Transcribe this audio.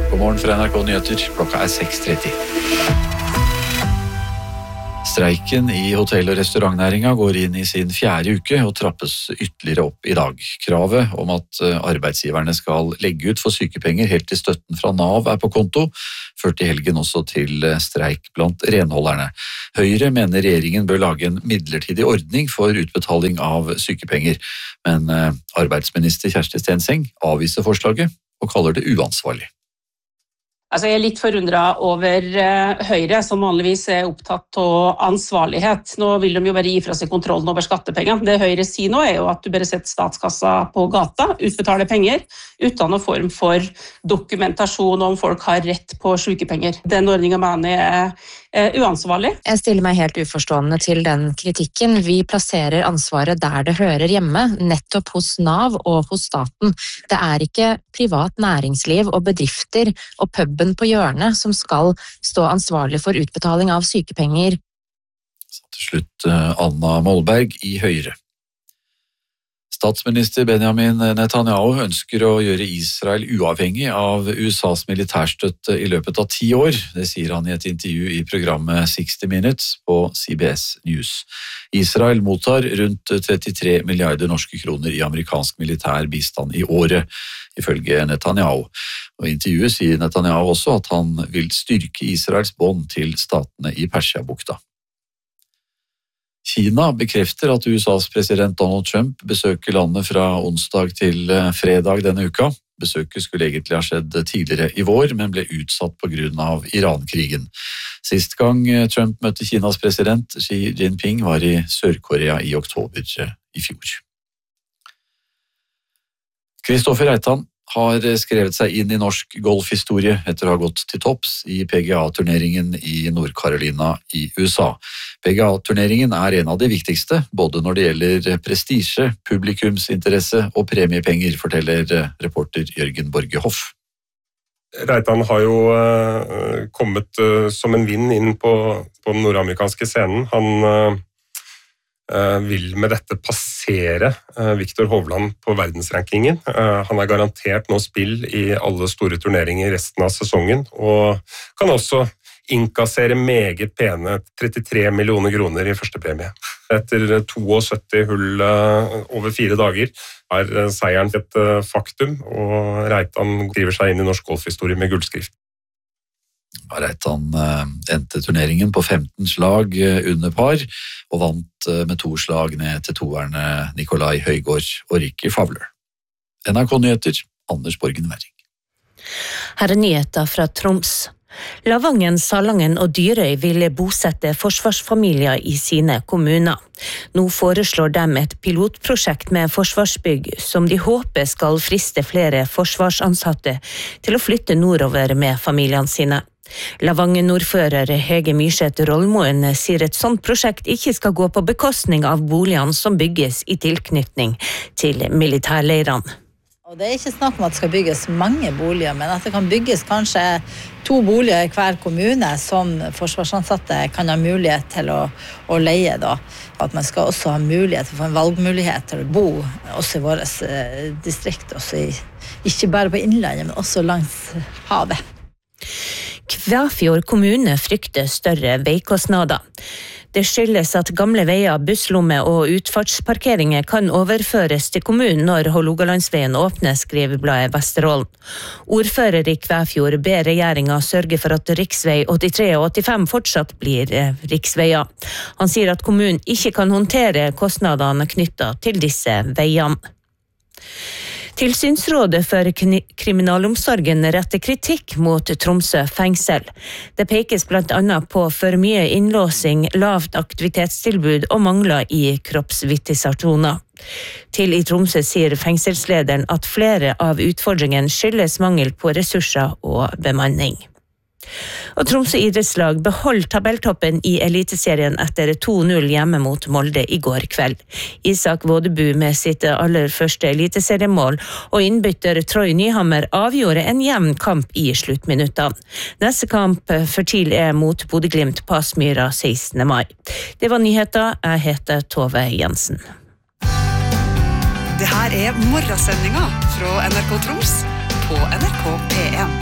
God morgen fra NRK Nyheter, klokka 6:30. Streiken i hotell- og restaurantnæringa går inn i sin 4. uke og trappes ytterligere opp i dag. Kravet om at arbeidsgiverne skal legge ut for sykepenger helt til støtten fra NAV på konto, førte i helgen også til streik blant renholderne. Høyre mener regjeringen bør lage en midlertidig ordning for utbetaling av sykepenger, men arbeidsminister Kjersti Stenseng avviser forslaget og kaller det uansvarlig. Jeg er litt forundret over Høyre, som vanligvis er opptatt av ansvarlighet. Nå vil de jo bare gi fra seg kontrollen over skattepengene. Det Høyre sier nå er jo at du bare setter statskassa på gata, utbetaler penger, uten noen form for dokumentasjon om folk har rett på sykepenger. Den ordningen mener jeg er uansvarlig. Jeg stiller meg helt uforstående til den kritikken. Vi plasserer ansvaret der det hører hjemme, nettopp hos NAV og hos staten. Det er ikke privat næringsliv og bedrifter og puben på hjørnet som skal stå ansvarlig for utbetaling av sykepenger. Til slutt Anna Molberg i Høyre. Statsminister Benjamin Netanyahu ønsker å gjøre Israel uavhengig av USAs militærstøtte i løpet av 10 år. Det sier han i et intervju i programmet 60 Minutes på CBS News. Israel mottar rundt 33 milliarder norske kroner i amerikansk militær bistand i året, ifølge Netanyahu. Og i intervjuet sier Netanyahu også at han vil styrke Israels bånd til statene i Persiabukta. Kina bekrefter at USAs president Donald Trump besøker landet fra onsdag til fredag denne uka. Besøket skulle egentlig ha skjedd tidligere i vår, men ble utsatt på grunn av Iran-krigen. Sist gang Trump møtte Kinas president Xi Jinping var i Sør-Korea i oktober i fjor. Kristoffer Reitan har skrevet seg inn i norsk golfhistorie etter å ha gått til topps i PGA-turneringen i Nord-Carolina i USA. PGA-turneringen er en av de viktigste, både når det gjelder prestisje, publikumsinteresse og premiepenger, forteller reporter Jørgen Borge Hoff. Reitan har jo kommet som en vind inn på den nordamerikanske scenen. Han vil med dette passere Viktor Hovland på verdensrankingen. Han er garantert nå spill i alle store turneringer resten av sesongen, og kan også innkassere meget pene 33 millioner kroner i første premie. Etter 72 hull over 4 dager er seieren et faktum, og Reitan skriver seg inn i norsk golfhistorie med gullskrift. Reitan endte turneringen på 15 slag under par, og vant med 2 slag ned til toerne Nikolai Højgaard og Ricky Fowler. NRK Nyheter, Anders Borgen Werring. Her er nyheter fra Troms. Lavangen, Salangen og Dyrøy vil bosette forsvarsfamilier i sine kommuner. Nå foreslår de et pilotprosjekt med forsvarsbygg som de håper skal friste flere forsvarsansatte til å flytte nordover med familiene sine. Lavangen-ordfører Hege Myrseth Rollmoen sier et sånt prosjekt ikke skal gå på bekostning av boligene som bygges i tilknytning til militærleirene. Og det er ikke snakk om at det skal bygges mange boliger, men at det kan bygges kanskje 2 boliger i hver kommune som forsvarsansatte kan ha mulighet til å leie da. At man skal også ha mulighet til å få en valgmulighet til å bo også i vårt distrikt, ikke bare på innlandet, men også langs havet. Kvæfjord kommune frykter større veikostnader. Det skyldes at gamle veier, busslommer og utfartsparkeringer kan overføres til kommunen når Hålogalandsveien åpner, skriver bladet Vesterålen. Ordfører i Kvæfjord ber regjeringen sørge for at riksvei 83 og 85 fortsatt blir riksveier. Han sier at kommunen ikke kan håndtere kostnadene knyttet til disse veiene. Tilsynsrådet for kriminalomsorgen retter kritikk mot Tromsø fengsel. Det pekes blant annet på for mye innlåsing, lavt aktivitetstilbud og mangler i kroppsvisitasjoner. Til i Tromsø sier fengselslederen at flere av utfordringene skyldes mangel på ressurser og bemanning. Og Tromsø idrettslag beholdt tabelltoppen i eliteserien etter 2-0 hjemme mot Molde i går kveld. Isak Vådebu med sitt aller første eliteseriemål og innbytter Troy Nyhammer avgjorde en jevn kamp i sluttminuttene. Neste kamp for TIL er mot Bodø/Glimt på Aspmyra 16. mai. Det var nyheter. Jeg heter Tove Jensen. Det her er morgensendinga fra NRK Troms på NRK P1.